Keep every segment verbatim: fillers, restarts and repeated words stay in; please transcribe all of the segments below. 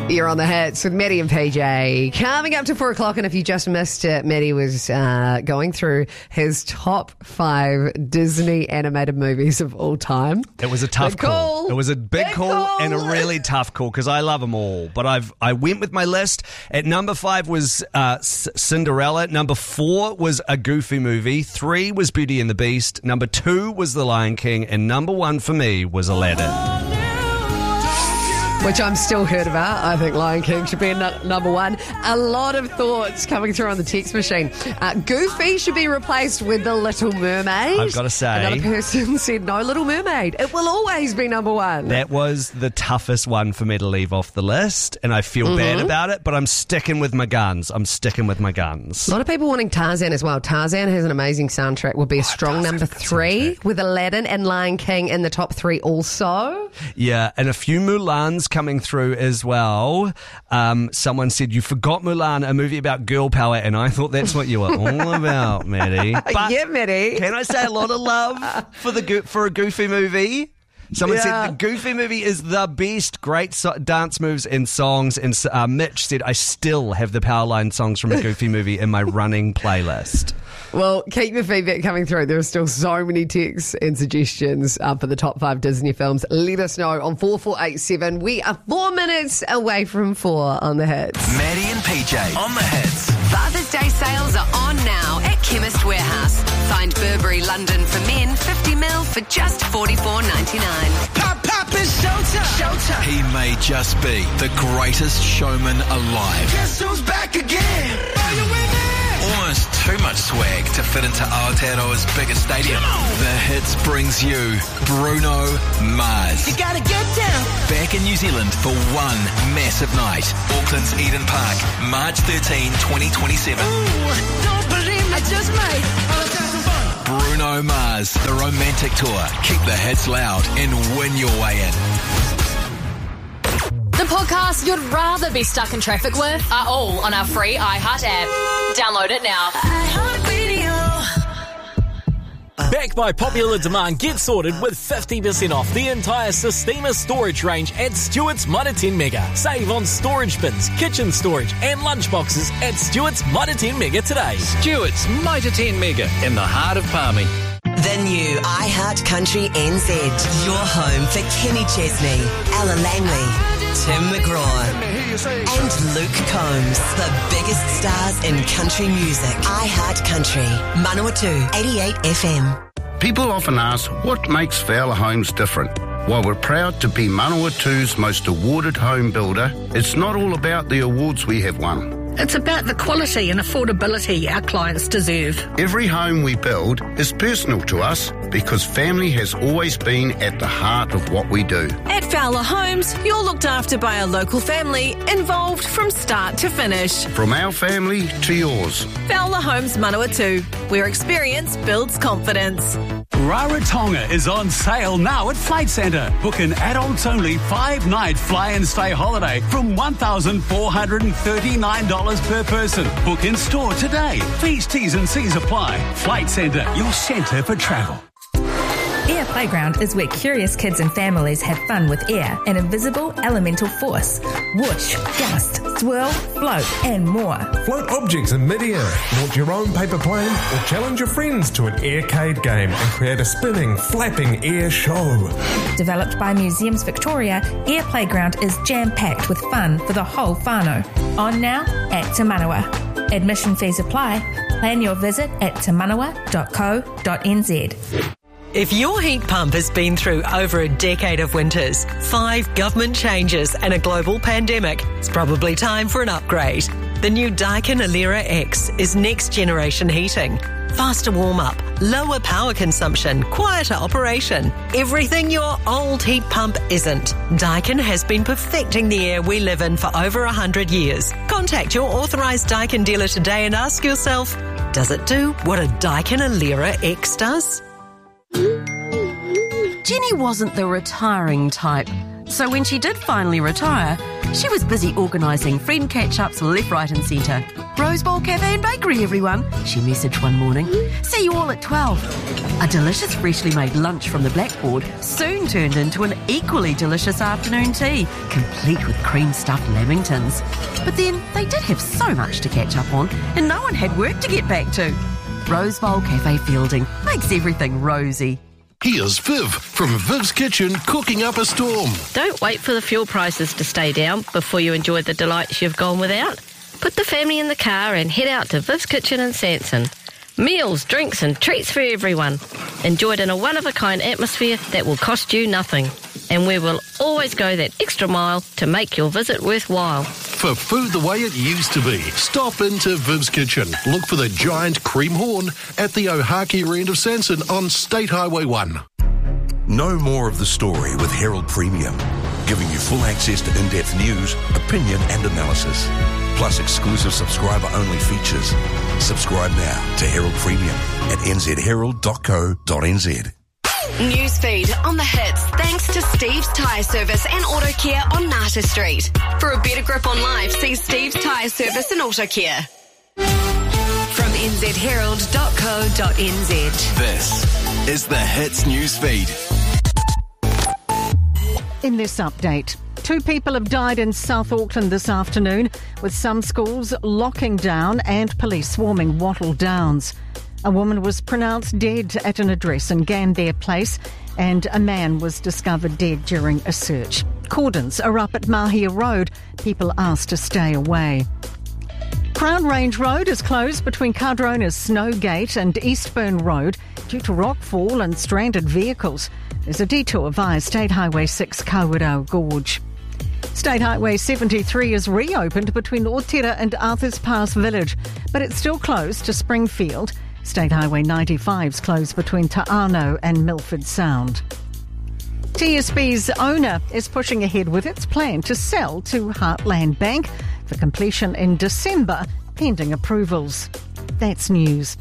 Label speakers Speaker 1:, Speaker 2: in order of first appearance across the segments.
Speaker 1: You're on the hits with Maddie and P J. Coming up to four o'clock, and if you just missed it, Maddie was uh, going through his top five Disney animated movies of all time.
Speaker 2: It was a tough
Speaker 1: big
Speaker 2: call.
Speaker 1: call.
Speaker 2: It was a big,
Speaker 1: Big
Speaker 2: call,
Speaker 1: call.
Speaker 2: and a really tough call because I love them all. But I've I went with my list. At number five was uh, C- Cinderella. Number four was a Goofy movie. Three was Beauty and the Beast. Number two was The Lion King, and number one for me was Aladdin.
Speaker 1: Which I'm still hurt about. I think Lion King should be n- number one. A lot of thoughts coming through on the text machine. Uh, Goofy should be replaced with The Little Mermaid.
Speaker 2: I've got to say,
Speaker 1: another person said no, Little Mermaid. It will always be number one.
Speaker 2: That was the toughest one for me to leave off the list, and I feel mm-hmm. bad about it, but I'm sticking with my guns. I'm sticking with my guns.
Speaker 1: A lot of people wanting Tarzan as well. Tarzan has an amazing soundtrack. Will be a oh, strong number three soundtrack. With Aladdin and Lion King in the top three also.
Speaker 2: Yeah, and a few Mulans coming through as well. Um, someone said, you forgot Mulan, a movie about girl power, and I thought that's what you were all about, Maddie. But
Speaker 1: yeah, Maddie.
Speaker 2: Can I say a lot of love for the go- for a Goofy movie? Someone yeah. said the Goofy movie is the best. Great so- dance moves and songs. And uh, Mitch said, I still have the Powerline songs from a Goofy movie in my running playlist.
Speaker 1: Well, keep your feedback coming through. There are still so many texts and suggestions uh, for the top five Disney films. Let us know on four four eight seven. We are four minutes away from four on the hits.
Speaker 3: Maddie and P J on the hits.
Speaker 4: Father's Day sales are on now at Chemist Warehouse. Find Burberry London for men fifty mil for just forty-four ninety-nine.
Speaker 3: Pop, pop, it's showtime. Showtime. He may just be the greatest showman alive. Guess who's back again? Are you with me? Almost too much swag to fit into Aotearoa's biggest stadium. The Hits brings you Bruno Mars. You gotta get down. Back in New Zealand for one massive night. Auckland's Eden Park, March thirteenth, twenty twenty-seven. Ooh, don't believe me, I just might. Bruno Mars, the romantic tour. Keep the hits loud and win your way in.
Speaker 5: The podcasts you'd rather be stuck in traffic with are all on our free iHeart app. Download it now.
Speaker 6: Backed by popular demand, get sorted with fifty percent off the entire Sistema storage range at Stewart's Mitre ten Mega. Save on storage bins, kitchen storage and lunchboxes at Stewart's Mitre ten Mega today.
Speaker 7: Stewart's Mitre ten Mega in the heart of Palmy.
Speaker 8: The new iHeart Country N Z. Your home for Kenny Chesney, Ella Langley, Tim McGraw and Luke Combs. The biggest stars in country music. iHeart Country. Manawatu eighty-eight F M.
Speaker 9: People often ask what makes Fowler Homes different. While we're proud to be Manawatu's most awarded home builder, it's not all about the awards we have won.
Speaker 10: It's about the quality and affordability our clients deserve.
Speaker 9: Every home we build is personal to us because family has always been at the heart of what we do.
Speaker 11: At Fowler Homes, you're looked after by a local family involved from start to finish.
Speaker 9: From our family to yours.
Speaker 11: Fowler Homes Manawatu, where experience builds confidence.
Speaker 12: Rarotonga is on sale now at Flight Centre. Book an adults-only five-night fly-and-stay holiday from one thousand four hundred thirty-nine dollars per person. Book in store today. Fees, T's and C's apply. Flight Centre, your centre for travel.
Speaker 13: Air Playground is where curious kids and families have fun with air, an invisible elemental force. Whoosh, gust, swirl, float, and more.
Speaker 14: Float objects in mid-air, launch your own paper plane, or challenge your friends to an aircade game and create a spinning, flapping air show.
Speaker 13: Developed by Museums Victoria, Air Playground is jam-packed with fun for the whole whānau. On now at Te Manawa. Admission fees apply. Plan your visit at te manawa dot co dot n z.
Speaker 8: If your heat pump has been through over a decade of winters, five government changes and a global pandemic, it's probably time for an upgrade. The new Daikin Alera X is next generation heating. Faster warm-up, lower power consumption, quieter operation. Everything your old heat pump isn't. Daikin has been perfecting the air we live in for over one hundred years. Contact your authorised Daikin dealer today and ask yourself, does it do what a Daikin Alera X does?
Speaker 15: Jenny wasn't the retiring type, so when she did finally retire, she was busy organising friend catch-ups left, right and centre. Rose Bowl Cafe and Bakery, everyone, she messaged one morning. See you all at twelve. A delicious freshly made lunch from the blackboard soon turned into an equally delicious afternoon tea, complete with cream-stuffed lamingtons. But then they did have so much to catch up on, and no one had work to get back to. Rose Bowl Cafe Fielding makes everything rosy.
Speaker 16: Here's Viv from Viv's Kitchen cooking up a storm.
Speaker 17: Don't wait for the fuel prices to stay down before you enjoy the delights you've gone without. Put the family in the car and head out to Viv's Kitchen in Sanson. Meals, drinks and treats for everyone. Enjoyed in a one-of-a-kind atmosphere that will cost you nothing. And we will always go that extra mile to make your visit worthwhile.
Speaker 16: For food the way it used to be, stop into Viv's Kitchen. Look for the giant cream horn at the Ohakiri end of Sanson on State Highway one.
Speaker 18: Know more of the story with Herald Premium, giving you full access to in-depth news, opinion and analysis, plus exclusive subscriber-only features. Subscribe now to Herald Premium at n z herald dot co dot n z.
Speaker 4: Newsfeed on the hits thanks to Steve's Tyre Service and Auto Care on Nata Street. For a better grip on life, see Steve's Tyre Service and Auto Care. From n z herald dot co dot n z.
Speaker 3: This is the Hits Newsfeed.
Speaker 19: In this update, two people have died in South Auckland this afternoon, with some schools locking down and police swarming Wattle Downs. A woman was pronounced dead at an address in Gandare Place, and a man was discovered dead during a search. Cordons are up at Mahia Road. People asked to stay away. Crown Range Road is closed between Cardrona's Snowgate and Eastburn Road due to rockfall and stranded vehicles. There's a detour via State Highway six Kawirau Gorge. State Highway seventy-three is reopened between Otira and Arthur's Pass Village, but it's still closed to Springfield. State Highway ninety-five is closed between Ta'ano and Milford Sound. T S B's owner is pushing ahead with its plan to sell to Heartland Bank for completion in December, pending approvals. That's news.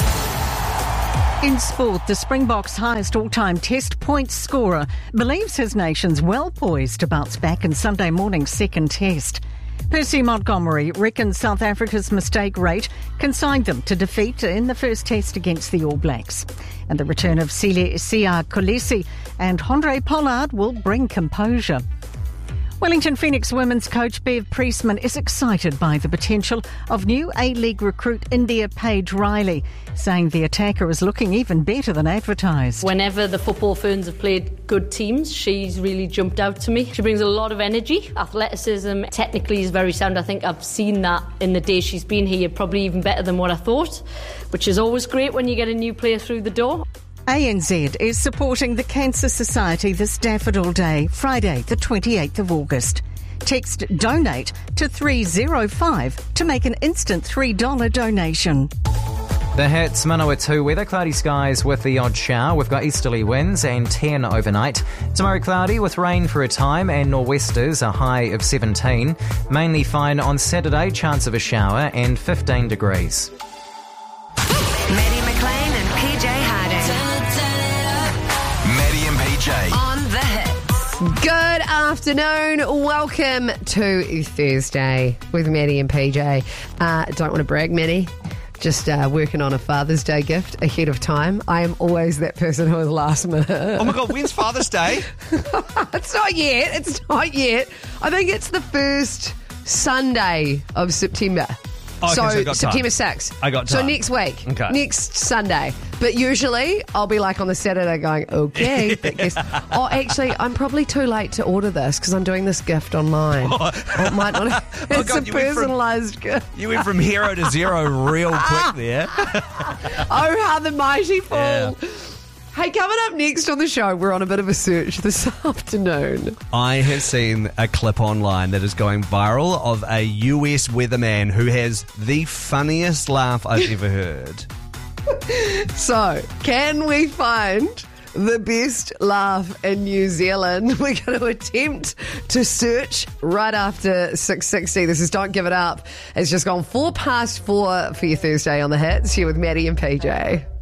Speaker 19: In sport, the Springboks' highest all-time test points scorer believes his nation's well poised to bounce back in Sunday morning's second test. Percy Montgomery reckons South Africa's mistake rate consigned them to defeat in the first test against the All Blacks. And the return of Siya Kolisi and Andre Pollard will bring composure. Wellington Phoenix women's coach Bev Priestman is excited by the potential of new A-League recruit India Paige Riley, saying the attacker is looking even better than advertised.
Speaker 20: Whenever the football ferns have played good teams, she's really jumped out to me. She brings a lot of energy. Athleticism, technically is very sound. I think I've seen that in the days she's been here, probably even better than what I thought, which is always great when you get a new player through the door.
Speaker 19: A N Z is supporting the Cancer Society this Daffodil Day, Friday the twenty-eighth of August. Text DONATE to three oh five to make an instant three dollars donation.
Speaker 21: The hits, Manawatu weather, cloudy skies with the odd shower. We've got easterly winds and ten overnight. Tomorrow cloudy with rain for a time and nor'westers, a high of seventeen. Mainly fine on Saturday, chance of a shower and fifteen degrees.
Speaker 4: Maddie McLean and P J Harding.
Speaker 3: Maddie and P J.
Speaker 4: On the hits.
Speaker 1: Good afternoon. Welcome to Thursday with Maddie and P J. Uh, don't want to brag, Maddie. Just uh, working on a Father's Day gift ahead of time. I am always that person who is last minute.
Speaker 2: Oh my God, when's Father's Day?
Speaker 1: It's not yet. It's not yet. I think it's the first Sunday of September.
Speaker 2: Oh, okay,
Speaker 1: so,
Speaker 2: so I got
Speaker 1: September
Speaker 2: time.
Speaker 1: sixth.
Speaker 2: I got
Speaker 1: So
Speaker 2: time.
Speaker 1: next week.
Speaker 2: Okay.
Speaker 1: Next Sunday. But usually I'll be like on the Saturday going, okay. But guess, oh, actually, I'm probably too late to order this because I'm doing this gift online. Oh, it might not. It's
Speaker 2: God,
Speaker 1: a
Speaker 2: you went from-
Speaker 1: personalised gift.
Speaker 2: You went from hero to zero real quick there.
Speaker 1: Oh, how the mighty fall.
Speaker 2: Yeah.
Speaker 1: Hey, coming up next on the show, we're on a bit of a search this afternoon.
Speaker 2: I have seen a clip online that is going viral of a U S weatherman who has the funniest laugh I've ever heard.
Speaker 1: So, can we find the best laugh in New Zealand? We're going to attempt to search right after six sixty. This is Don't Give It Up. It's just gone four past four for your Thursday on the hits here with Maddie and P J.